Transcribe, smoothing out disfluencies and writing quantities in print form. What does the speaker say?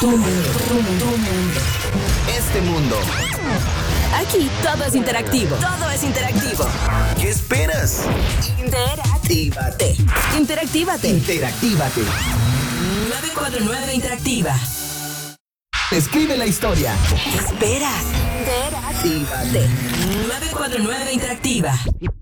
Este mundo. Aquí todo es interactivo. Todo es interactivo. ¿Qué esperas? Interactívate. Interactívate. Interactívate. 949 Interactiva. Escribe la historia. ¿Qué esperas? Interactívate. 949 Interactiva.